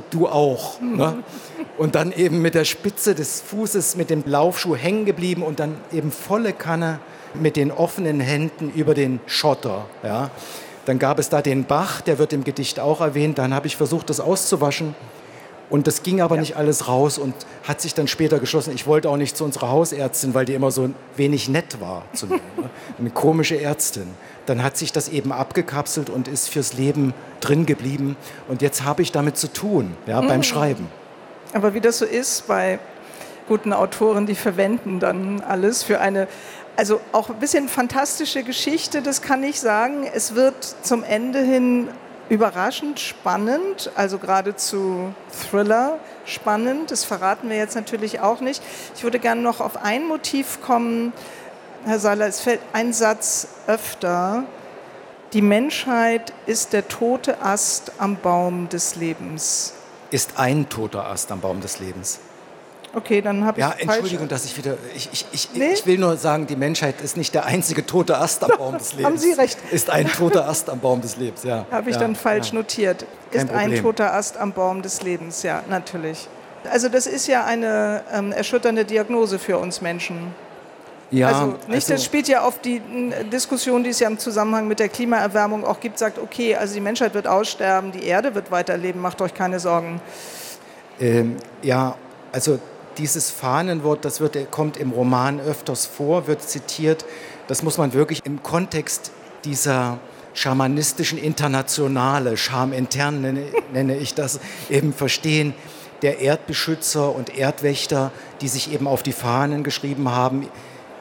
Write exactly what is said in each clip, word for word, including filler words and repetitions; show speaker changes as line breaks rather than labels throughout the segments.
du auch. Ne? Und dann eben mit der Spitze des Fußes mit dem Laufschuh hängen geblieben und dann eben volle Kanne mit den offenen Händen über den Schotter. Ja? Dann gab es da den Bach, der wird im Gedicht auch erwähnt. Dann habe ich versucht, das auszuwaschen. Und das ging aber ja. nicht alles raus und hat sich dann später geschlossen. Ich wollte auch nicht zu unserer Hausärztin, weil die immer so wenig nett war zu mir. Ne? Eine komische Ärztin. Dann hat sich das eben abgekapselt und ist fürs Leben drin geblieben. Und jetzt habe ich damit zu tun, ja, mhm. beim Schreiben.
Aber wie das so ist bei guten Autoren, die verwenden dann alles für eine, also auch ein bisschen fantastische Geschichte, das kann ich sagen. Es wird zum Ende hin überraschend spannend, also geradezu Thriller spannend. Das verraten wir jetzt natürlich auch nicht. Ich würde gerne noch auf ein Motiv kommen. Herr Seiler, es fällt ein Satz öfter. Die Menschheit ist der tote Ast am Baum des Lebens.
Ist ein toter Ast am Baum des Lebens.
Okay, dann habe ich
Ja, Entschuldigung,
falsch.
dass ich wieder... Ich, ich, ich,
Nee?
ich will nur sagen, die Menschheit ist nicht der einzige tote Ast am Baum des Lebens.
Haben Sie recht.
Ist ein toter Ast am Baum des Lebens, ja.
Habe ich
ja,
dann falsch
ja.
notiert.
Kein
Ist ein
Problem.
toter Ast am Baum des Lebens, ja, natürlich. Also das ist ja eine ähm, erschütternde Diagnose für uns Menschen.
Ja,
also, nicht,
also,
das spielt ja auf die n, Diskussion, die es ja im Zusammenhang mit der Klimaerwärmung auch gibt, sagt, okay, also die Menschheit wird aussterben, die Erde wird weiterleben, macht euch keine Sorgen.
Ähm, ja, also dieses Fahnenwort, das wird, kommt im Roman öfters vor, wird zitiert. Das muss man wirklich im Kontext dieser schamanistischen Internationale, schamintern nenne, nenne ich das, eben verstehen. Der Erdbeschützer und Erdwächter, die sich eben auf die Fahnen geschrieben haben,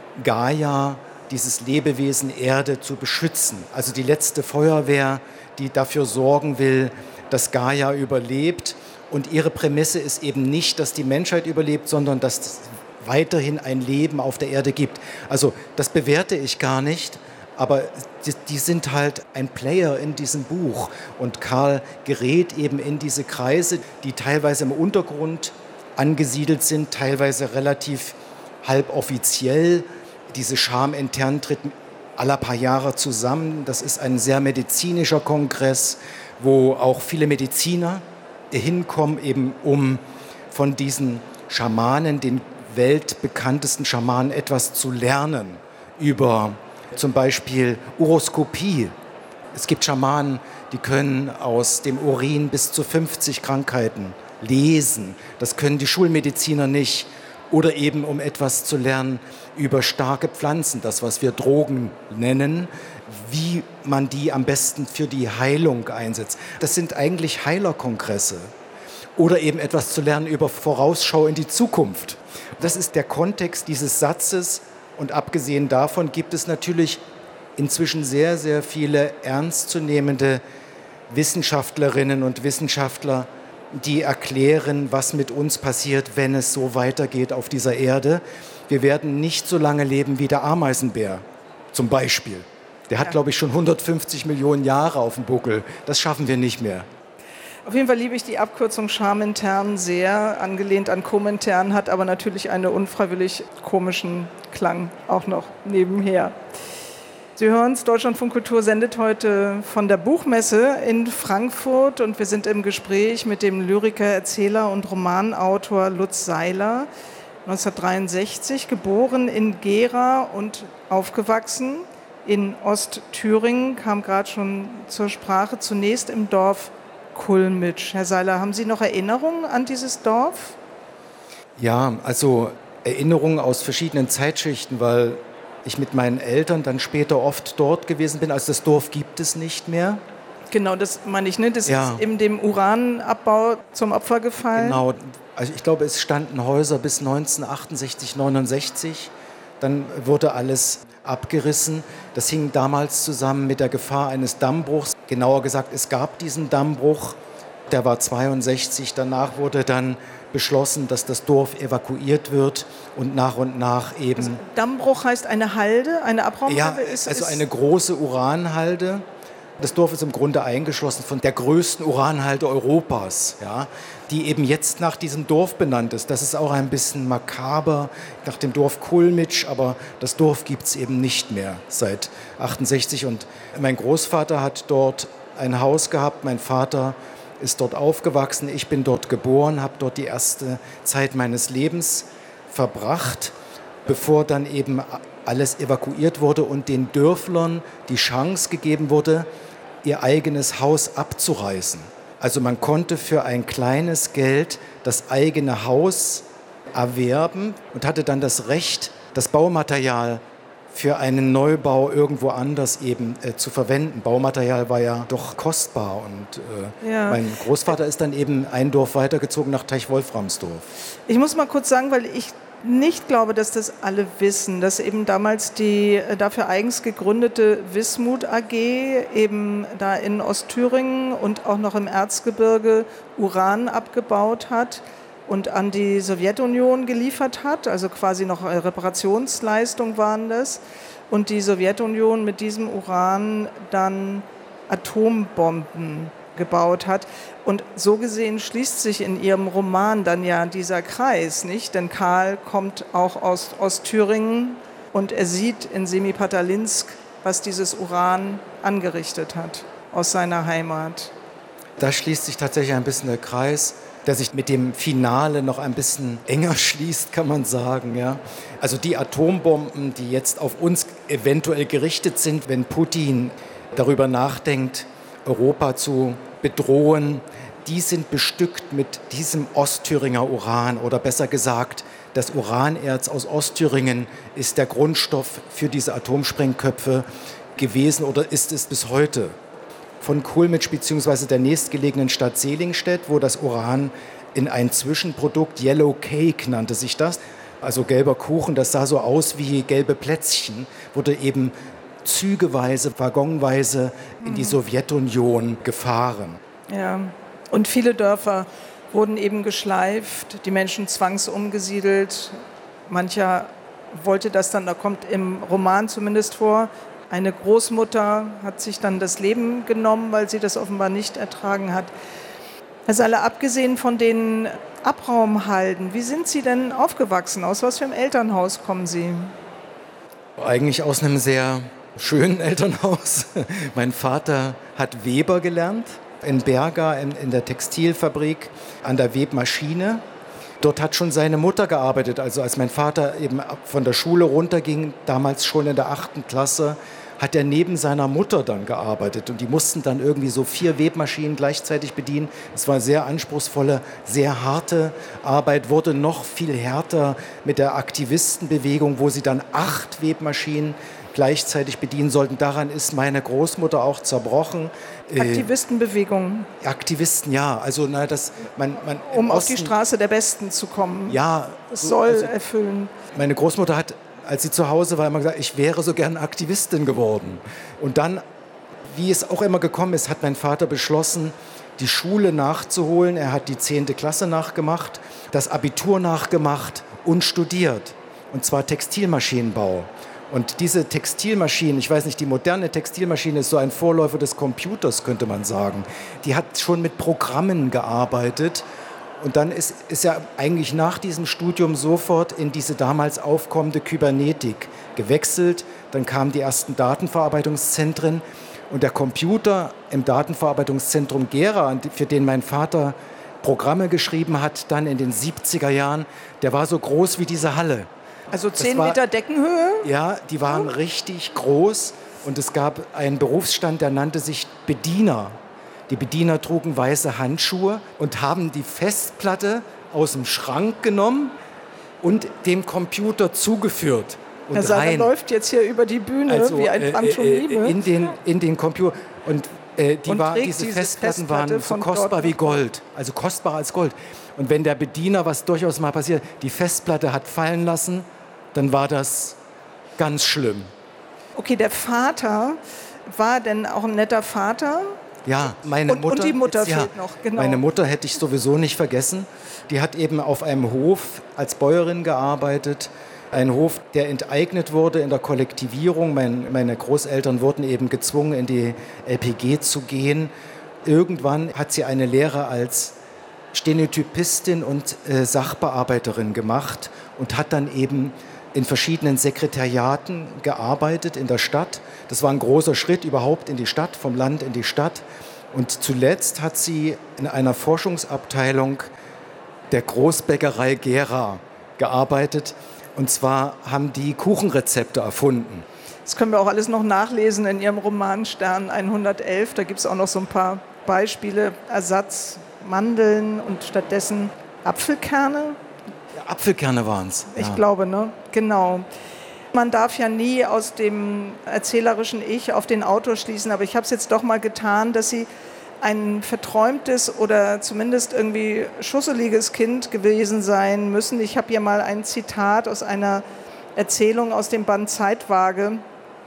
Gaia, dieses Lebewesen Erde zu beschützen. Also die letzte Feuerwehr, die dafür sorgen will, dass Gaia überlebt. Und ihre Prämisse ist eben nicht, dass die Menschheit überlebt, sondern dass es weiterhin ein Leben auf der Erde gibt. Also das bewerte ich gar nicht, aber die, die sind halt ein Player in diesem Buch. Und Karl gerät eben in diese Kreise, die teilweise im Untergrund angesiedelt sind, teilweise relativ halboffiziell. Diese Scham intern tritt alle paar Jahre zusammen. Das ist ein sehr medizinischer Kongress, wo auch viele Mediziner hinkommen, eben um von diesen Schamanen, den weltbekanntesten Schamanen, etwas zu lernen über zum Beispiel Uroskopie. Es gibt Schamanen, die können aus dem Urin bis zu fünfzig Krankheiten lesen. Das können die Schulmediziner nicht. Oder eben um etwas zu lernen über starke Pflanzen, das, was wir Drogen nennen, wie man die am besten für die Heilung einsetzt. Das sind eigentlich Heilerkongresse. Oder eben etwas zu lernen über Vorausschau in die Zukunft. Das ist der Kontext dieses Satzes. Und abgesehen davon gibt es natürlich inzwischen sehr, sehr viele ernstzunehmende Wissenschaftlerinnen und Wissenschaftler, die erklären, was mit uns passiert, wenn es so weitergeht auf dieser Erde. Wir werden nicht so lange leben wie der Ameisenbär zum Beispiel. Der hat, ja. glaube ich, schon hundertfünfzig Millionen Jahre auf dem Buckel. Das schaffen wir nicht mehr.
Auf jeden Fall liebe ich die Abkürzung Schamintern sehr, angelehnt an Komintern, hat aber natürlich einen unfreiwillig komischen Klang auch noch nebenher. Sie hören es, Deutschlandfunk Kultur sendet heute von der Buchmesse in Frankfurt und wir sind im Gespräch mit dem Lyriker, Erzähler und Romanautor Lutz Seiler, neunzehnhundertdreiundsechzig, geboren in Gera und aufgewachsen in Ostthüringen, kam gerade schon zur Sprache, zunächst im Dorf Kulmitsch. Herr Seiler, haben Sie noch Erinnerungen an dieses Dorf?
Ja, also Erinnerungen aus verschiedenen Zeitschichten, weil ich mit meinen Eltern dann später oft dort gewesen bin. Also das Dorf gibt es nicht mehr.
Genau, das meine ich, ne? Das
ja.
ist in dem Uranabbau zum Opfer gefallen.
Genau, also ich glaube, es standen Häuser bis neunzehnhundertachtundsechzig, neunundsechzig. Dann wurde alles abgerissen. Das hing damals zusammen mit der Gefahr eines Dammbruchs. Genauer gesagt, es gab diesen Dammbruch. Der war zweiundsechzig. Danach wurde dann beschlossen, dass das Dorf evakuiert wird und nach und nach eben...
Also Dammbruch heißt eine Halde, eine Abraumhalde?
Ja,
ist,
also
ist
eine große Uranhalde. Das Dorf ist im Grunde eingeschlossen von der größten Uranhalde Europas, ja, die eben jetzt nach diesem Dorf benannt ist. Das ist auch ein bisschen makaber, nach dem Dorf Kulmitsch, aber das Dorf gibt es eben nicht mehr seit achtundsechzig. Und mein Großvater hat dort ein Haus gehabt, mein Vater ist dort aufgewachsen, ich bin dort geboren, habe dort die erste Zeit meines Lebens verbracht, bevor dann eben alles evakuiert wurde und den Dörflern die Chance gegeben wurde, ihr eigenes Haus abzureißen. Also man konnte für ein kleines Geld das eigene Haus erwerben und hatte dann das Recht, das Baumaterial für einen Neubau irgendwo anders eben äh, zu verwenden. Baumaterial war ja doch kostbar und äh, ja. Mein Großvater ist dann eben ein Dorf weitergezogen nach Teich-Wolframsdorf.
Ich muss mal kurz sagen, weil ich nicht glaube, dass das alle wissen, dass eben damals die dafür eigens gegründete Wismut A G eben da in Ostthüringen und auch noch im Erzgebirge Uran abgebaut hat und an die Sowjetunion geliefert hat, also quasi noch Reparationsleistung waren das. Und die Sowjetunion mit diesem Uran dann Atombomben gebaut hat. Und so gesehen schließt sich in ihrem Roman dann ja dieser Kreis, nicht? Denn Karl kommt auch aus Ostthüringen und er sieht in Semipatalinsk, was dieses Uran angerichtet hat aus seiner Heimat.
Da schließt sich tatsächlich ein bisschen der Kreis, der sich mit dem Finale noch ein bisschen enger schließt, kann man sagen. Ja. Also die Atombomben, die jetzt auf uns eventuell gerichtet sind, wenn Putin darüber nachdenkt, Europa zu bedrohen, die sind bestückt mit diesem Ostthüringer Uran oder besser gesagt, das Uranerz aus Ostthüringen ist der Grundstoff für diese Atomsprengköpfe gewesen oder ist es bis heute. Von Kulmitsch bzw. der nächstgelegenen Stadt Selingstedt, wo das Uran in ein Zwischenprodukt, Yellow Cake nannte sich das, also gelber Kuchen, das sah so aus wie gelbe Plätzchen, wurde eben zügeweise, waggonweise in die Sowjetunion gefahren.
Ja, und viele Dörfer wurden eben geschleift, die Menschen zwangsumgesiedelt. Mancher wollte das dann, da kommt im Roman zumindest vor, eine Großmutter hat sich dann das Leben genommen, weil sie das offenbar nicht ertragen hat. Also alle abgesehen von den Abraumhalden, wie sind Sie denn aufgewachsen? Aus was für einem Elternhaus kommen Sie?
Eigentlich aus einem sehr schönen Elternhaus. Mein Vater hat Weber gelernt in Berga, in, in der Textilfabrik, an der Webmaschine. Dort hat schon seine Mutter gearbeitet. Also als mein Vater eben von der Schule runterging, damals schon in der achten Klasse, hat er neben seiner Mutter dann gearbeitet. Und die mussten dann irgendwie so vier Webmaschinen gleichzeitig bedienen. Es war eine sehr anspruchsvolle, sehr harte Arbeit, wurde noch viel härter mit der Aktivistenbewegung, wo sie dann acht Webmaschinen gleichzeitig bedienen sollten. Daran ist meine Großmutter auch zerbrochen.
Aktivistenbewegung.
Äh, Aktivisten, ja. Also, na, das, man, man
um auf die Straße der Besten zu kommen.
Ja.
Das soll also erfüllen.
Meine Großmutter hat, als sie zu Hause war, immer gesagt, ich wäre so gern Aktivistin geworden. Und dann, wie es auch immer gekommen ist, hat mein Vater beschlossen, die Schule nachzuholen. Er hat die zehnte Klasse nachgemacht, das Abitur nachgemacht und studiert. Und zwar Textilmaschinenbau. Und diese Textilmaschinen, ich weiß nicht, die moderne Textilmaschine ist so ein Vorläufer des Computers, könnte man sagen. Die hat schon mit Programmen gearbeitet. Und dann ist, ist er eigentlich nach diesem Studium sofort in diese damals aufkommende Kybernetik gewechselt. Dann kamen die ersten Datenverarbeitungszentren. Und der Computer im Datenverarbeitungszentrum Gera, für den mein Vater Programme geschrieben hat, dann in den siebziger Jahren, der war so groß wie diese Halle.
Also zehn Meter Deckenhöhe?
Ja, die waren richtig groß und es gab einen Berufsstand, der nannte sich Bediener. Die Bediener trugen weiße Handschuhe und haben die Festplatte aus dem Schrank genommen und dem Computer zugeführt. Und
Herr Seiler läuft jetzt hier über die Bühne also, wie ein Phantomime.
Äh, in, den, in den Computer. Und, äh, die und war, diese, diese Festplatten Festplatte waren so kostbar wie Gold. Also kostbarer als Gold. Und wenn der Bediener, was durchaus mal passiert, die Festplatte hat fallen lassen, dann war das ganz schlimm.
Okay, der Vater, war denn auch ein netter Vater?
Ja, meine
und,
Mutter.
Und die Mutter
jetzt,
fehlt
ja,
noch, genau.
Meine Mutter hätte ich sowieso nicht vergessen. Die hat eben auf einem Hof als Bäuerin gearbeitet. Ein Hof, der enteignet wurde in der Kollektivierung. Mein, meine Großeltern wurden eben gezwungen, in die L P G zu gehen. Irgendwann hat sie eine Lehre als Stenotypistin und äh, Sachbearbeiterin gemacht und hat dann eben in verschiedenen Sekretariaten gearbeitet in der Stadt. Das war ein großer Schritt überhaupt in die Stadt, vom Land in die Stadt. Und zuletzt hat sie in einer Forschungsabteilung der Großbäckerei Gera gearbeitet. Und zwar haben die Kuchenrezepte erfunden.
Das können wir auch alles noch nachlesen in Ihrem Roman Stern hundertelf. Da gibt es auch noch so ein paar Beispiele. Ersatz Mandeln und stattdessen Apfelkerne.
Ja, Apfelkerne waren es. Ja.
Ich glaube, ne? Genau. Man darf ja nie aus dem erzählerischen Ich auf den Autor schließen, aber ich habe es jetzt doch mal getan, dass sie ein verträumtes oder zumindest irgendwie schusseliges Kind gewesen sein müssen. Ich habe hier mal ein Zitat aus einer Erzählung aus dem Band Zeitwaage.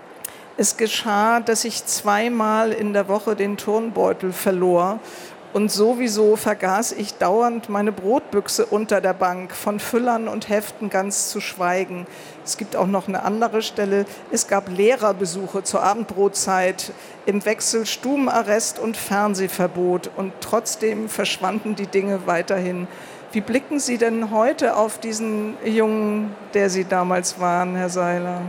Es geschah, dass ich zweimal in der Woche den Turnbeutel verlor. Und sowieso vergaß ich dauernd meine Brotbüchse unter der Bank, von Füllern und Heften ganz zu schweigen. Es gibt auch noch eine andere Stelle. Es gab Lehrerbesuche zur Abendbrotzeit, im Wechsel Stubenarrest und Fernsehverbot. Und trotzdem verschwanden die Dinge weiterhin. Wie blicken Sie denn heute auf diesen Jungen, der Sie damals waren, Herr Seiler?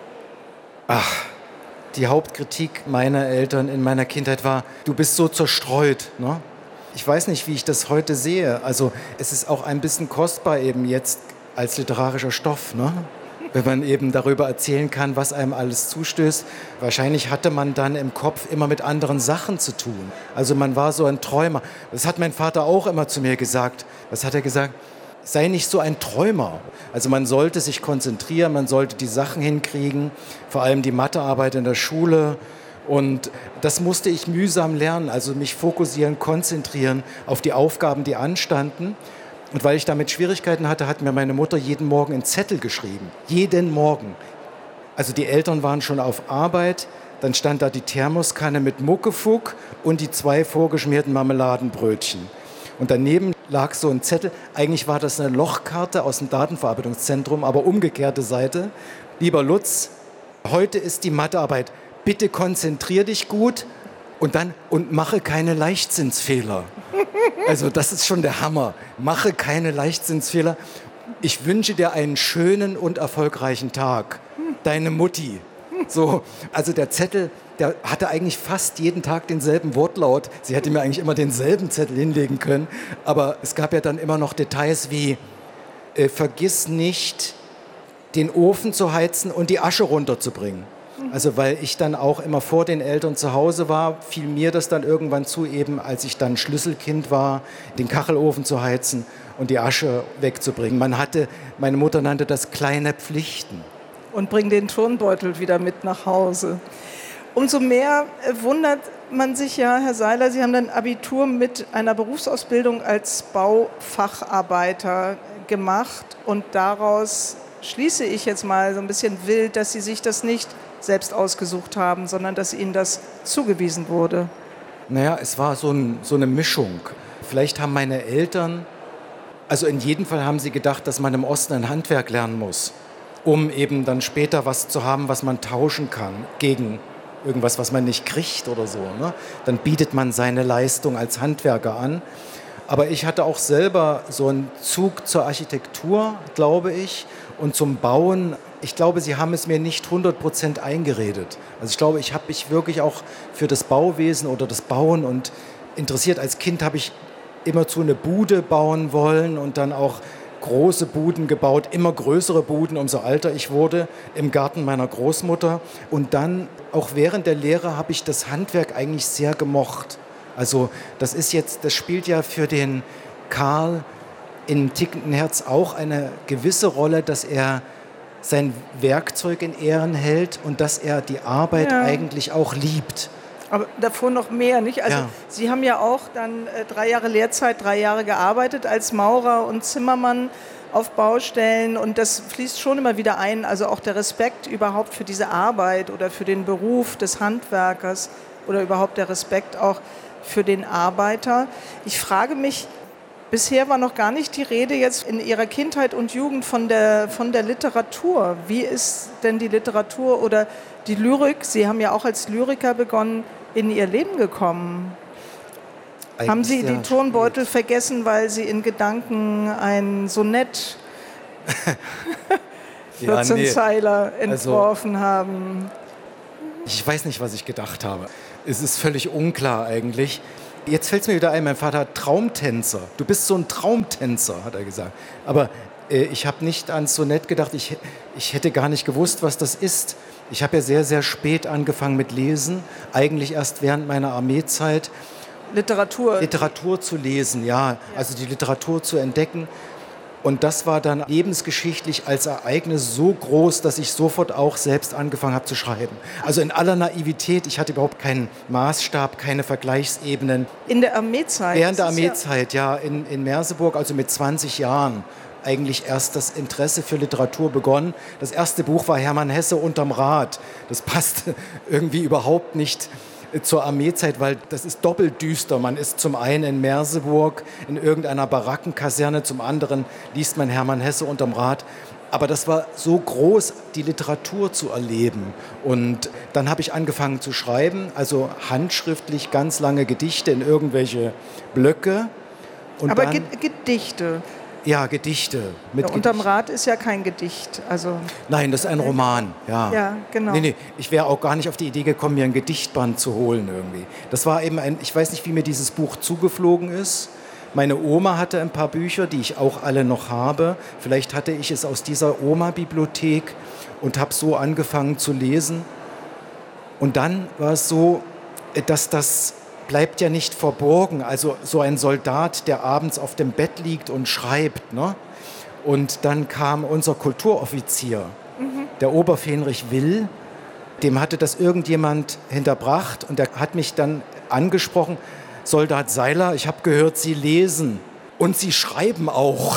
Ach, die Hauptkritik meiner Eltern in meiner Kindheit war, du bist so zerstreut, ne? Ich weiß nicht, wie ich das heute sehe. Also es ist auch ein bisschen kostbar eben jetzt als literarischer Stoff, ne? Wenn man eben darüber erzählen kann, was einem alles zustößt. Wahrscheinlich hatte man dann im Kopf immer mit anderen Sachen zu tun. Also man war so ein Träumer. Das hat mein Vater auch immer zu mir gesagt. Was hat er gesagt? Sei nicht so ein Träumer. Also man sollte sich konzentrieren, man sollte die Sachen hinkriegen, vor allem die Mathearbeit in der Schule. Und das musste ich mühsam lernen, also mich fokussieren, konzentrieren auf die Aufgaben, die anstanden. Und weil ich damit Schwierigkeiten hatte, hat mir meine Mutter jeden Morgen einen Zettel geschrieben. Jeden Morgen. Also die Eltern waren schon auf Arbeit, dann stand da die Thermoskanne mit Muckefuck und die zwei vorgeschmierten Marmeladenbrötchen. Und daneben lag so ein Zettel, eigentlich war das eine Lochkarte aus dem Datenverarbeitungszentrum, aber umgekehrte Seite. Lieber Lutz, heute ist die Mathearbeit. Bitte konzentrier dich gut und dann und mache keine Leichtsinnsfehler. Also das ist schon der Hammer. Mache keine Leichtsinnsfehler. Ich wünsche dir einen schönen und erfolgreichen Tag. Deine Mutti. So, also der Zettel, der hatte eigentlich fast jeden Tag denselben Wortlaut. Sie hätte mir eigentlich immer denselben Zettel hinlegen können. Aber es gab ja dann immer noch Details wie, äh, vergiss nicht, den Ofen zu heizen und die Asche runterzubringen. Also weil ich dann auch immer vor den Eltern zu Hause war, fiel mir das dann irgendwann zu, eben als ich dann Schlüsselkind war, den Kachelofen zu heizen und die Asche wegzubringen. Man hatte, meine Mutter nannte das kleine Pflichten.
Und bring den Turnbeutel wieder mit nach Hause. Umso mehr wundert man sich ja, Herr Seiler, Sie haben dann Abitur mit einer Berufsausbildung als Baufacharbeiter gemacht und daraus schließe ich jetzt mal so ein bisschen wild, dass Sie sich das nicht selbst ausgesucht haben, sondern dass Ihnen das zugewiesen wurde.
Naja, es war so, ein, so eine Mischung. Vielleicht haben meine Eltern, also in jedem Fall haben sie gedacht, dass man im Osten ein Handwerk lernen muss, um eben dann später was zu haben, was man tauschen kann gegen irgendwas, was man nicht kriegt oder so, ne? Dann bietet man seine Leistung als Handwerker an. Aber ich hatte auch selber so einen Zug zur Architektur, glaube ich, und zum Bauen. Ich glaube, sie haben es mir nicht hundert Prozent eingeredet. Also ich glaube, ich habe mich wirklich auch für das Bauwesen oder das Bauen und interessiert. Als Kind habe ich immerzu eine Bude bauen wollen und dann auch große Buden gebaut, immer größere Buden, umso älter ich wurde, im Garten meiner Großmutter. Und dann, auch während der Lehre, habe ich das Handwerk eigentlich sehr gemocht. Also das ist jetzt, das spielt ja für den Karl in Tickenden Herz auch eine gewisse Rolle, dass er sein Werkzeug in Ehren hält und dass er die Arbeit ja. eigentlich auch liebt.
Aber davor noch mehr, nicht? Also
ja.
Sie haben ja auch dann äh, drei Jahre Lehrzeit, drei Jahre gearbeitet als Maurer und Zimmermann auf Baustellen und das fließt schon immer wieder ein, also auch der Respekt überhaupt für diese Arbeit oder für den Beruf des Handwerkers oder überhaupt der Respekt auch für den Arbeiter. Ich frage mich, bisher war noch gar nicht die Rede jetzt in Ihrer Kindheit und Jugend von der, von der Literatur. Wie ist denn die Literatur oder die Lyrik, Sie haben ja auch als Lyriker begonnen, in Ihr Leben gekommen? Eigentlich haben Sie die Turnbeutel vergessen, weil Sie in Gedanken ein Sonett vierzehn ja, nee. Zeiler entworfen also, haben?
Ich weiß nicht, was ich gedacht habe. es ist völlig unklar eigentlich. Jetzt fällt es mir wieder ein, mein Vater hat Traumtänzer. Du bist so ein Traumtänzer, hat er gesagt. Aber äh, ich habe nicht ans Sonett gedacht, ich, ich hätte gar nicht gewusst, was das ist. Ich habe ja sehr, sehr spät angefangen mit Lesen, eigentlich erst während meiner Armeezeit.
Literatur?
Literatur zu lesen, ja, also die Literatur zu entdecken. Und das war dann lebensgeschichtlich als Ereignis so groß, dass ich sofort auch selbst angefangen habe zu schreiben. Also in aller Naivität, ich hatte überhaupt keinen Maßstab, keine Vergleichsebenen.
In der Armeezeit?
Während der Armeezeit, ja, in, in Merseburg, also mit zwanzig Jahren. Eigentlich erst das Interesse für Literatur begonnen. Das erste Buch war Hermann Hesse unterm Rad. Das passte irgendwie überhaupt nicht zur Armeezeit, weil das ist doppelt düster. Man ist zum einen in Merseburg in irgendeiner Barackenkaserne, zum anderen liest man Hermann Hesse unterm Rad. Aber das war so groß, die Literatur zu erleben. Und dann habe ich angefangen zu schreiben, also handschriftlich ganz lange Gedichte in irgendwelche Blöcke. Und
Aber
dann,
Ge- Gedichte?
Ja, Gedichte. Mit
Ja, unterm
Gedichten.
Rad ist ja kein Gedicht. Also
Nein, das ist ein Roman, ja.
Ja, genau.
Nee, nee, ich wäre auch gar nicht auf die Idee gekommen, mir ein Gedichtband zu holen irgendwie. Das war eben ein, ich weiß nicht, wie mir dieses Buch zugeflogen ist. Meine Oma hatte ein paar Bücher, die ich auch alle noch habe. Vielleicht hatte ich es aus dieser Oma-Bibliothek und habe so angefangen zu lesen. Und dann war es so, dass das bleibt ja nicht verborgen. Also so ein Soldat, der abends auf dem Bett liegt und schreibt, ne? Und dann kam unser Kulturoffizier, mhm. der Oberfähnrich Will, dem hatte das irgendjemand hinterbracht und der hat mich dann angesprochen, Soldat Seiler, ich habe gehört, Sie lesen und Sie schreiben auch.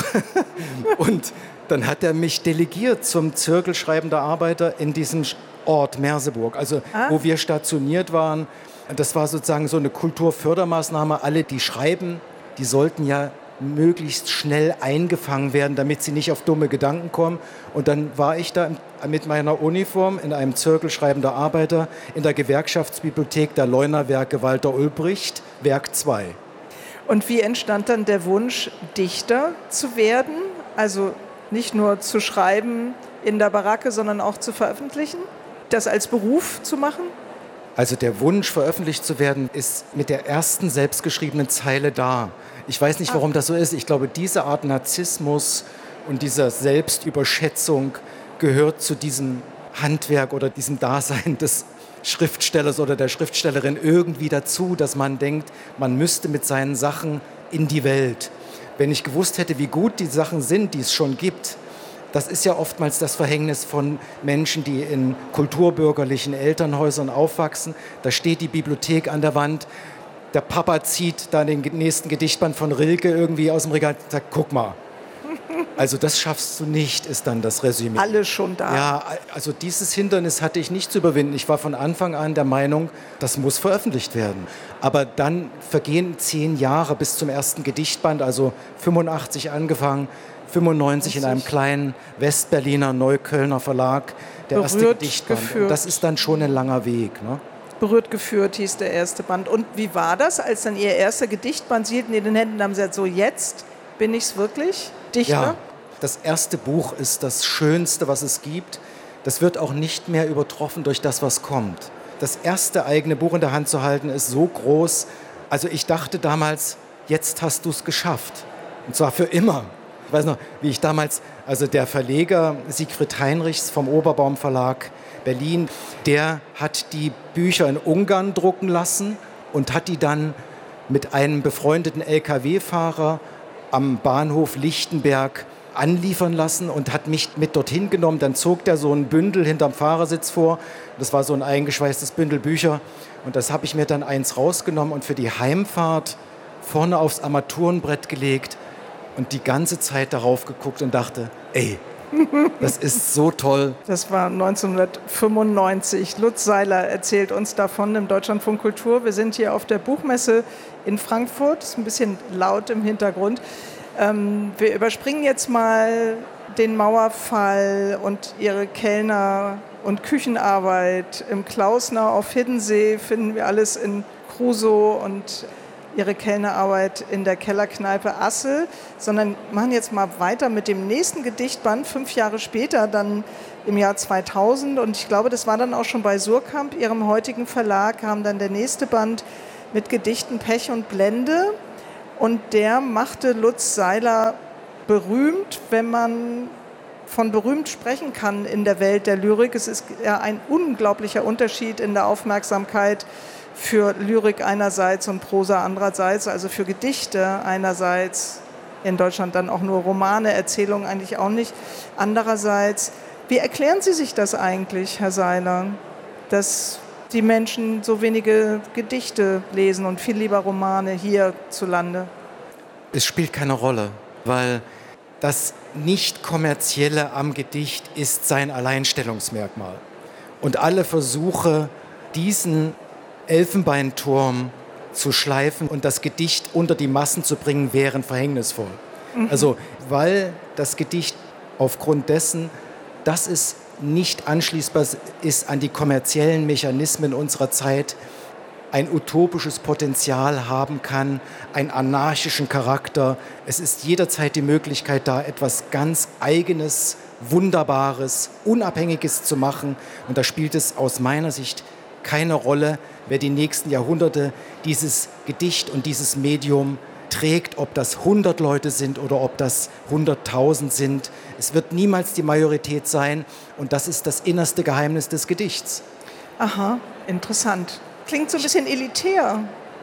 Und dann hat er mich delegiert zum Zirkel schreibender Arbeiter in diesem Ort Merseburg, also ah. wo wir stationiert waren. Das war sozusagen so eine Kulturfördermaßnahme. Alle, die schreiben, die sollten ja möglichst schnell eingefangen werden, damit sie nicht auf dumme Gedanken kommen. Und dann war ich da mit meiner Uniform in einem Zirkel schreibender Arbeiter in der Gewerkschaftsbibliothek der Leuner-Werke Walter Ulbricht, Werk zwei.
Und wie entstand dann der Wunsch, Dichter zu werden? Also nicht nur zu schreiben in der Baracke, sondern auch zu veröffentlichen? Das als Beruf zu machen?
Also der Wunsch, veröffentlicht zu werden, ist mit der ersten selbstgeschriebenen Zeile da. Ich weiß nicht, warum das so ist. Ich glaube, diese Art Narzissmus und dieser Selbstüberschätzung gehört zu diesem Handwerk oder diesem Dasein des Schriftstellers oder der Schriftstellerin irgendwie dazu, dass man denkt, man müsste mit seinen Sachen in die Welt. Wenn ich gewusst hätte, wie gut die Sachen sind, die es schon gibt, das ist ja oftmals das Verhängnis von Menschen, die in kulturbürgerlichen Elternhäusern aufwachsen. Da steht die Bibliothek an der Wand. Der Papa zieht da den nächsten Gedichtband von Rilke irgendwie aus dem Regal und sagt, guck mal. Also das schaffst du nicht, ist dann das Resümee.
Alle schon da.
Ja, also dieses Hindernis hatte ich nicht zu überwinden. Ich war von Anfang an der Meinung, das muss veröffentlicht werden. Aber dann vergehen zehn Jahre bis zum ersten Gedichtband, also fünfundachtzig angefangen, fünfundneunzig in einem kleinen Westberliner Neuköllner Verlag, der erste Gedichtband. Und das ist dann schon ein langer Weg, ne?
Berührt geführt hieß der erste Band. Und wie war das, als dann Ihr erster Gedichtband, Sie hielten in den Händen und haben gesagt, so jetzt bin ich's wirklich, Dichter?
Ja, das erste Buch ist das Schönste, was es gibt. Das wird auch nicht mehr übertroffen durch das, was kommt. Das erste eigene Buch in der Hand zu halten, ist so groß. Also ich dachte damals, jetzt hast du es geschafft. Und zwar für immer. Ich weiß noch, wie ich damals, also der Verleger Siegfried Heinrichs vom Oberbaum Verlag Berlin, der hat die Bücher in Ungarn drucken lassen und hat die dann mit einem befreundeten L K W-Fahrer am Bahnhof Lichtenberg anliefern lassen und hat mich mit dorthin genommen. Dann zog der so ein Bündel hinterm Fahrersitz vor. Das war so ein eingeschweißtes Bündel Bücher. Und das habe ich mir dann eins rausgenommen und für die Heimfahrt vorne aufs Armaturenbrett gelegt und die ganze Zeit darauf geguckt und dachte, ey, das ist so toll.
Das war neunzehnhundertfünfundneunzig. Lutz Seiler erzählt uns davon im Deutschlandfunk Kultur. Wir sind hier auf der Buchmesse in Frankfurt. Es ist ein bisschen laut im Hintergrund. Ähm, wir überspringen jetzt mal den Mauerfall und Ihre Kellner- und Küchenarbeit im Klausner auf Hiddensee. Finden wir alles in Crusoe und ihre Kellnerarbeit in der Kellerkneipe Assel, sondern machen jetzt mal weiter mit dem nächsten Gedichtband, fünf Jahre später, dann im Jahr zweitausend. Und ich glaube, das war dann auch schon bei Surkamp, ihrem heutigen Verlag, kam dann der nächste Band mit Gedichten Pech und Blende. Und der machte Lutz Seiler berühmt, wenn man von berühmt sprechen kann in der Welt der Lyrik. Es ist ja ein unglaublicher Unterschied in der Aufmerksamkeit für Lyrik einerseits und Prosa andererseits, also für Gedichte einerseits, in Deutschland dann auch nur Romane, Erzählungen eigentlich auch nicht. Andererseits, wie erklären Sie sich das eigentlich, Herr Seiler, dass die Menschen so wenige Gedichte lesen und viel lieber Romane hierzulande?
Es spielt keine Rolle, weil das Nicht-Kommerzielle am Gedicht ist sein Alleinstellungsmerkmal. Und alle Versuche, diesen Elfenbeinturm zu schleifen und das Gedicht unter die Massen zu bringen, wären verhängnisvoll. Mhm. Also, weil das Gedicht aufgrund dessen, dass es nicht anschließbar ist an die kommerziellen Mechanismen unserer Zeit, ein utopisches Potenzial haben kann, einen anarchischen Charakter. Es ist jederzeit die Möglichkeit da, etwas ganz Eigenes, Wunderbares, Unabhängiges zu machen. Und da spielt es aus meiner Sicht keine Rolle, wer die nächsten Jahrhunderte dieses Gedicht und dieses Medium trägt, ob das hundert Leute sind oder ob das hunderttausend sind. Es wird niemals die Majorität sein und das ist das innerste Geheimnis des Gedichts.
Aha, interessant. Klingt so ein bisschen elitär.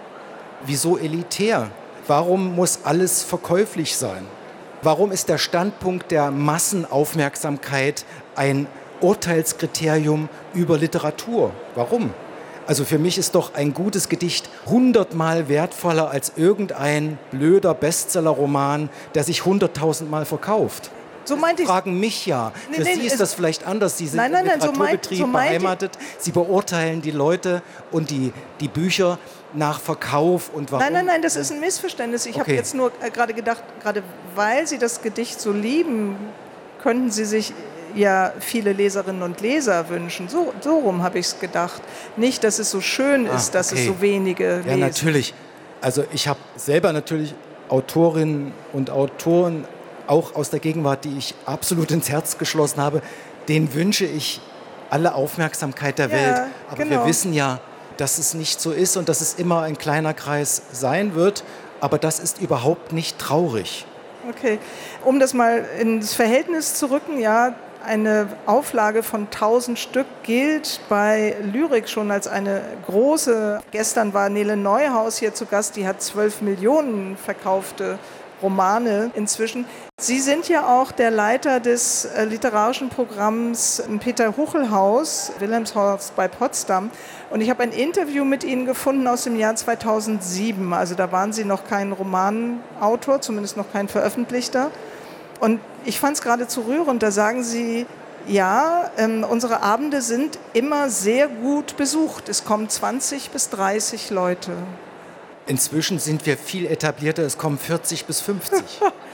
Wieso elitär? Warum muss alles verkäuflich sein? Warum ist der Standpunkt der Massenaufmerksamkeit ein Urteilskriterium über Literatur? Warum? Also für mich ist doch ein gutes Gedicht hundertmal wertvoller als irgendein blöder Bestsellerroman, der sich hunderttausendmal verkauft.
So meinte ich.
Fragen mich ja.
Nee,
Für
nee,
Sie ist das vielleicht anders. Sie sind
nein, nein,
im
nein, so
Literaturbetrieb
meint- so meinte-
beheimatet. Sie beurteilen die Leute und die, die Bücher nach Verkauf und warum.
Nein, nein, nein, das ist ein Missverständnis. Ich
Okay.
habe jetzt nur äh, gerade gedacht, gerade weil Sie das Gedicht so lieben, könnten Sie sich ja viele Leserinnen und Leser wünschen. So, so rum habe ich es gedacht. Nicht, dass es so schön ist,
Ah,
dass
okay.
es so wenige
Ja,
lesen.
natürlich. Also ich habe selber natürlich Autorinnen und Autoren auch aus der Gegenwart, die ich absolut ins Herz geschlossen habe, denen wünsche ich alle Aufmerksamkeit der
Ja,
Welt. Aber
genau.
wir wissen ja, dass es nicht so ist und dass es immer ein kleiner Kreis sein wird. Aber das ist überhaupt nicht traurig.
Okay. Um das mal ins Verhältnis zu rücken, ja, eine Auflage von tausend Stück gilt bei Lyrik schon als eine große. Gestern war Nele Neuhaus hier zu Gast, die hat zwölf Millionen verkaufte Romane inzwischen. Sie sind ja auch der Leiter des äh, literarischen Programms Peter Huchelhaus, Wilhelmshorst bei Potsdam. Und ich habe ein Interview mit Ihnen gefunden aus dem Jahr zweitausendsieben. Also da waren Sie noch kein Romanautor, zumindest noch kein Veröffentlichter. Und ich fand es geradezu rührend, da sagen Sie, ja, ähm, unsere Abende sind immer sehr gut besucht. Es kommen zwanzig bis dreißig Leute.
Inzwischen sind wir viel etablierter, es kommen vierzig bis fünfzig.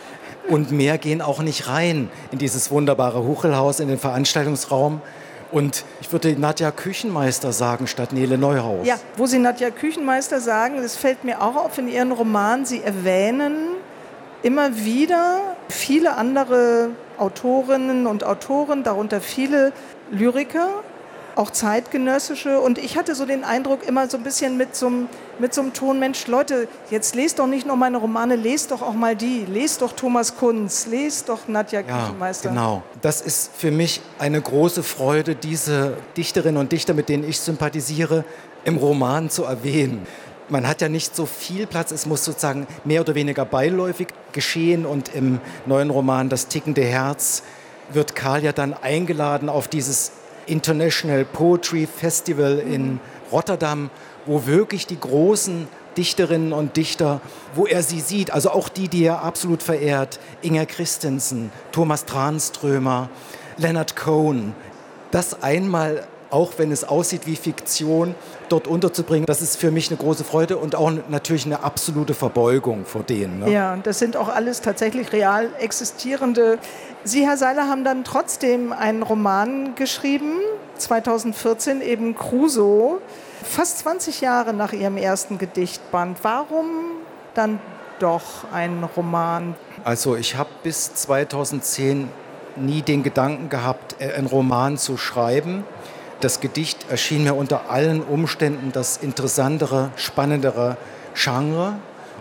Und mehr gehen auch nicht rein in dieses wunderbare Huchelhaus, in den Veranstaltungsraum. Und ich würde Nadja Küchenmeister sagen statt Nele Neuhaus.
Ja, wo Sie Nadja Küchenmeister sagen, das fällt mir auch auf in Ihren Romanen, Sie erwähnen immer wieder viele andere Autorinnen und Autoren, darunter viele Lyriker, auch zeitgenössische. Und ich hatte so den Eindruck, immer so ein bisschen mit so einem, mit so einem Ton, Mensch, Leute, jetzt lest doch nicht nur meine Romane, lest doch auch mal die. Lest doch Thomas Kunz, lest doch Nadja
Ja,
Küchenmeister.
genau. Das ist für mich eine große Freude, diese Dichterinnen und Dichter, mit denen ich sympathisiere, im Roman zu erwähnen. Man hat ja nicht so viel Platz, es muss sozusagen mehr oder weniger beiläufig geschehen. Und im neuen Roman Das tickende Herz wird Karl ja dann eingeladen auf dieses International Poetry Festival in Rotterdam, wo wirklich die großen Dichterinnen und Dichter, wo er sie sieht, also auch die, die er absolut verehrt, Inger Christensen, Thomas Tranströmer, Leonard Cohen, das einmal, auch wenn es aussieht wie Fiktion, dort unterzubringen, das ist für mich eine große Freude und auch natürlich eine absolute Verbeugung vor denen. Ne?
Ja, das sind auch alles tatsächlich real existierende. Sie, Herr Seiler, haben dann trotzdem einen Roman geschrieben, zweitausendvierzehn, eben Crusoe. Fast zwanzig Jahre nach Ihrem ersten Gedichtband. Warum dann doch ein Roman?
Also ich habe bis zweitausendzehn nie den Gedanken gehabt, einen Roman zu schreiben. Das Gedicht erschien mir unter allen Umständen das interessantere, spannendere Genre.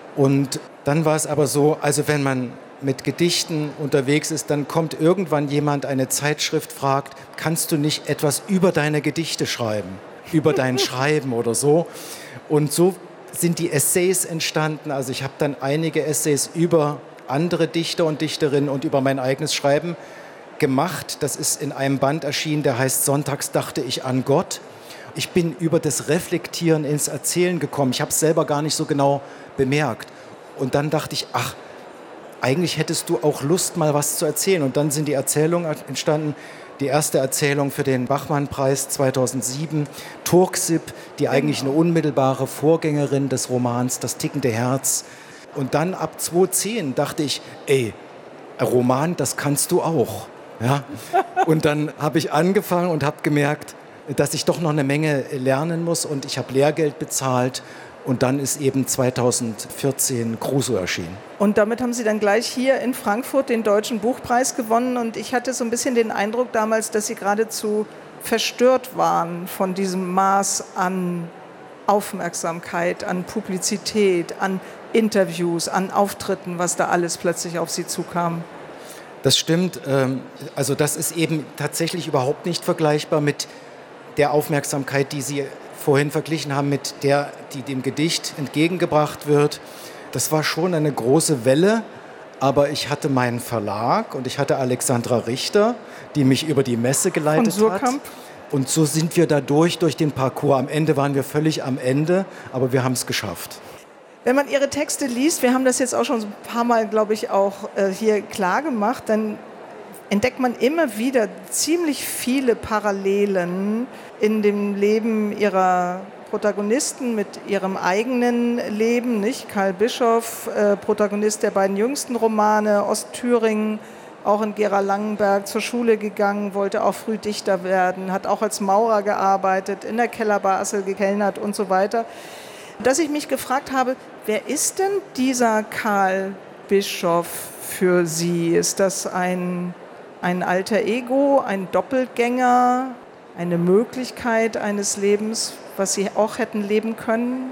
Und dann war es aber so, also wenn man mit Gedichten unterwegs ist, dann kommt irgendwann jemand, eine Zeitschrift fragt, kannst du nicht etwas über deine Gedichte schreiben, über dein Schreiben oder so. Und so sind die Essays entstanden. Also ich habe dann einige Essays über andere Dichter und Dichterinnen und über mein eigenes Schreiben gemacht. Das ist in einem Band erschienen, der heißt Sonntags dachte ich an Gott. Ich bin über das Reflektieren ins Erzählen gekommen. Ich habe es selber gar nicht so genau bemerkt. Und dann dachte ich, ach, eigentlich hättest du auch Lust, mal was zu erzählen. Und dann sind die Erzählungen entstanden. Die erste Erzählung für den Bachmann-Preis zweitausendsieben, Turksip, die eigentlich eine unmittelbare Vorgängerin des Romans Das tickende Herz. Und dann ab zweitausendzehn dachte ich, ey, ein Roman, das kannst du auch. Ja? Und dann habe ich angefangen und habe gemerkt, dass ich doch noch eine Menge lernen muss. Und ich habe Lehrgeld bezahlt. Und dann ist eben zweitausendvierzehn Crusoe erschienen.
Und damit haben Sie dann gleich hier in Frankfurt den Deutschen Buchpreis gewonnen. Und ich hatte so ein bisschen den Eindruck damals, dass Sie geradezu verstört waren von diesem Maß an Aufmerksamkeit, an Publizität, an Interviews, an Auftritten, was da alles plötzlich auf Sie zukam.
Das stimmt. Also das ist eben tatsächlich überhaupt nicht vergleichbar mit der Aufmerksamkeit, die Sie vorhin verglichen haben mit der, die dem Gedicht entgegengebracht wird. Das war schon eine große Welle, aber ich hatte meinen Verlag und ich hatte Alexandra Richter, die mich über die Messe geleitet hat. Und so sind wir dadurch, durch den Parcours. Am Ende waren wir völlig am Ende, aber wir haben es geschafft.
Wenn man Ihre Texte liest, wir haben das jetzt auch schon ein paar Mal, glaube ich, auch äh, hier klar gemacht, dann entdeckt man immer wieder ziemlich viele Parallelen in dem Leben ihrer Protagonisten mit ihrem eigenen Leben. Nicht? Karl Bischoff, äh, Protagonist der beiden jüngsten Romane, Ostthüringen, auch in Gera Langenberg zur Schule gegangen, wollte auch früh Dichter werden, hat auch als Maurer gearbeitet, in der Kellerbar Assel gekellnert und so weiter. Dass ich mich gefragt habe, wer ist denn dieser Karl Bischoff für Sie? Ist das ein Ein alter Ego, ein Doppelgänger, eine Möglichkeit eines Lebens, was Sie auch hätten leben können?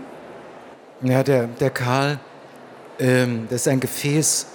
Ja, der, der Karl, ähm, das ist ein Gefäß,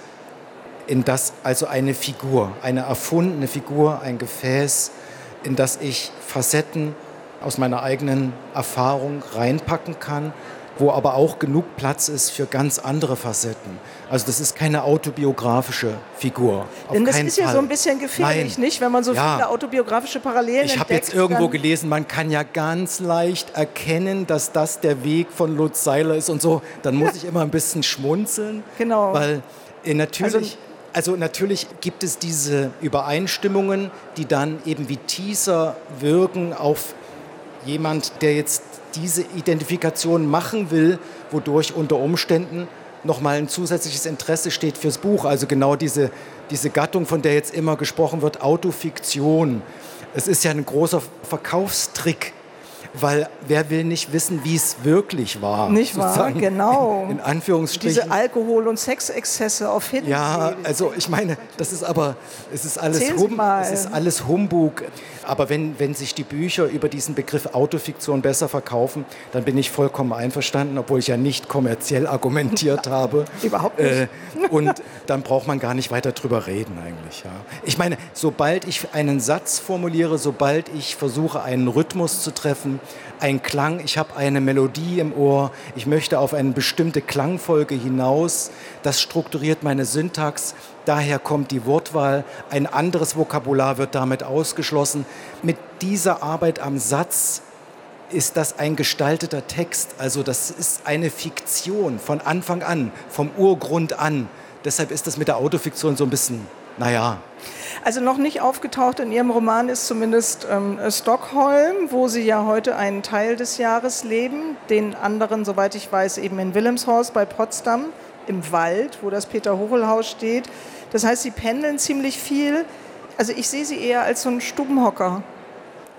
in das, also eine Figur, eine erfundene Figur, ein Gefäß, in das ich Facetten aus meiner eigenen Erfahrung reinpacken kann, wo aber auch genug Platz ist für ganz andere Facetten. Also das ist keine autobiografische Figur.
Denn das ist ja so ein bisschen gefährlich,
Nein.
nicht? Wenn man so
ja.
viele autobiografische Parallelen entdeckt.
Ich habe jetzt irgendwo gelesen, man kann ja ganz leicht erkennen, dass das der Weg von Lutz Seiler ist und so. Dann muss ich immer ein bisschen schmunzeln.
Genau.
Weil äh, natürlich... Also, Also natürlich gibt es diese Übereinstimmungen, die dann eben wie Teaser wirken auf jemand, der jetzt diese Identifikation machen will, wodurch unter Umständen nochmal ein zusätzliches Interesse steht fürs Buch. Also genau diese, diese Gattung, von der jetzt immer gesprochen wird, Autofiktion. Es ist ja ein großer Verkaufstrick, weil wer will nicht wissen, wie es wirklich war?
Nicht wahr, genau.
In, in Anführungsstrichen.
Diese Alkohol- und Sexexzesse auf Hiddensee.
Ja, also ich meine, das ist aber, es ist alles, hum, es ist alles Humbug. Aber wenn, wenn sich die Bücher über diesen Begriff Autofiktion besser verkaufen, dann bin ich vollkommen einverstanden, obwohl ich ja nicht kommerziell argumentiert habe.
Überhaupt nicht.
Äh, und dann braucht man gar nicht weiter drüber reden eigentlich. Ja. Ich meine, sobald ich einen Satz formuliere, sobald ich versuche, einen Rhythmus zu treffen, einen Klang, ich habe eine Melodie im Ohr, ich möchte auf eine bestimmte Klangfolge hinaus, das strukturiert meine Syntax, daher kommt die Wortwahl, ein anderes Vokabular wird damit ausgeschlossen. Mit dieser Arbeit am Satz ist das ein gestalteter Text, also das ist eine Fiktion von Anfang an, vom Urgrund an. Deshalb ist das mit der Autofiktion so ein bisschen, naja.
Also noch nicht aufgetaucht in Ihrem Roman ist zumindest ähm, Stockholm, wo Sie ja heute einen Teil des Jahres leben, den anderen, soweit ich weiß, eben in Wilhelmshorst bei Potsdam, im Wald, wo das Peter-Hochel-Haus steht. Das heißt, Sie pendeln ziemlich viel. Also ich sehe Sie eher als so einen Stubenhocker.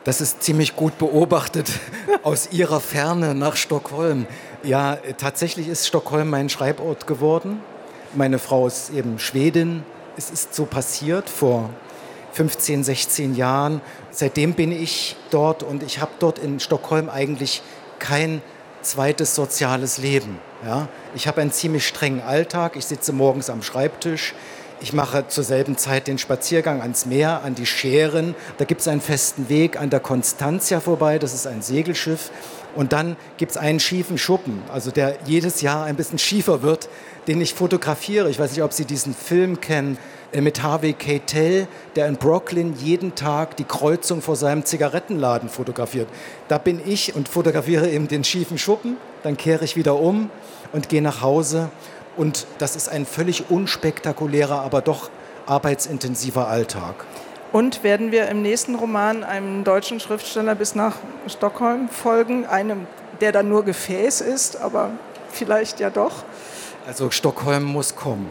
Das ist ziemlich gut beobachtet aus Ihrer Ferne nach Stockholm. Ja, tatsächlich ist Stockholm mein Schreibort geworden. Meine Frau ist eben Schwedin. Es ist so passiert vor fünfzehn, sechzehn Jahren. Seitdem bin ich dort und ich habe dort in Stockholm eigentlich kein zweites soziales Leben. Ja? Ich habe einen ziemlich strengen Alltag. Ich sitze morgens am Schreibtisch. Ich mache zur selben Zeit den Spaziergang ans Meer, an die Schären. Da gibt es einen festen Weg an der Constantia vorbei, das ist ein Segelschiff. Und dann gibt es einen schiefen Schuppen, also der jedes Jahr ein bisschen schiefer wird, den ich fotografiere. Ich weiß nicht, ob Sie diesen Film kennen mit Harvey Keitel, der in Brooklyn jeden Tag die Kreuzung vor seinem Zigarettenladen fotografiert. Da bin ich und fotografiere eben den schiefen Schuppen, dann kehre ich wieder um und gehe nach Hause. Und das ist ein völlig unspektakulärer, aber doch arbeitsintensiver Alltag.
Und werden wir im nächsten Roman einem deutschen Schriftsteller bis nach Stockholm folgen? Einem, der dann nur Gefäß ist, aber vielleicht ja doch?
Also Stockholm muss kommen.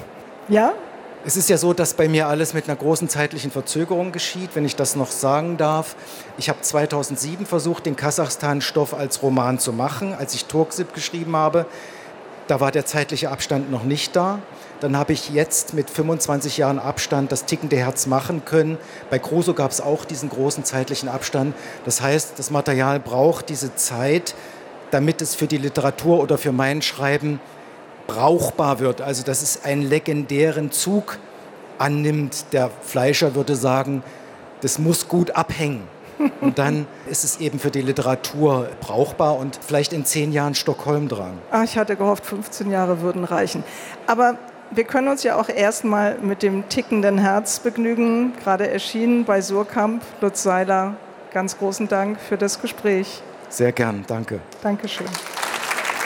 Ja?
Es ist ja so, dass bei mir alles mit einer großen zeitlichen Verzögerung geschieht, wenn ich das noch sagen darf. Ich habe zweitausendsieben versucht, den Kasachstan-Stoff als Roman zu machen, als ich Turksip geschrieben habe. Da war der zeitliche Abstand noch nicht da. Dann habe ich jetzt mit fünfundzwanzig Jahren Abstand das tickende Herz machen können. Bei Crusoe gab es auch diesen großen zeitlichen Abstand. Das heißt, das Material braucht diese Zeit, damit es für die Literatur oder für mein Schreiben brauchbar wird. Also dass es einen legendären Zug annimmt. Der Fleischer würde sagen, das muss gut abhängen. Und dann ist es eben für die Literatur brauchbar und vielleicht in zehn Jahren Stockholm dran.
Ach, ich hatte gehofft, fünfzehn Jahre würden reichen. Aber wir können uns ja auch erstmal mit dem tickenden Herz begnügen. Gerade erschienen bei Suhrkamp. Lutz Seiler, ganz großen Dank für das Gespräch.
Sehr gern, danke.
Dankeschön.